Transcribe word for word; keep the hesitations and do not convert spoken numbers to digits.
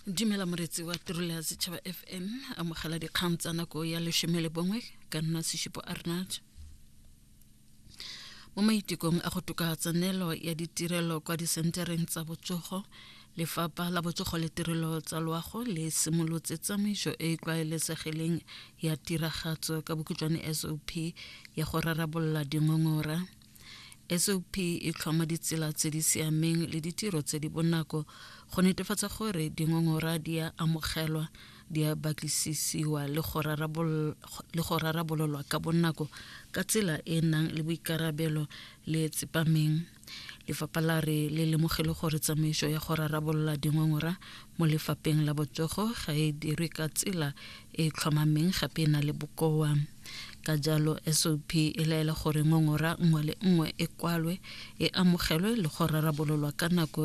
Dumela moretsi wa tirelo ya Setšhaba F M amogela dikgang tsa nako ya leshome le bongwe ka nna Seshipo Arnat. Mo maitekong a go tokafatsa neelo ya ditirelo kwa disentereng tsa botsogo, Lefapha la Botsogo le Tirelo tsa Loago le simolotse tsamaiso e e tlwaelesegileng ya tiragatso ka bokhutswane S O P ya go rarabolola dingongora. S O P e tlhoma ditsela tse di siameng le ditiro tse di bonako go netefatsa gore dingongora di a amogelwa, di a batlisisiwa le go rarabololwa ka bonako ka tsela e nang le boikarabelo le tsepameng. Lefapha la re le lemogile gore tsamaiso ya go rarabolola dingongora mo lefapheng la botsogo ga e dirwe ka tsela e tlhomameng gape e na le bokoa. Ka jalo S O P e laela gore ngongora nngwe le nngwe e kwalwe, e amogelwe le go rarabololwa ka nako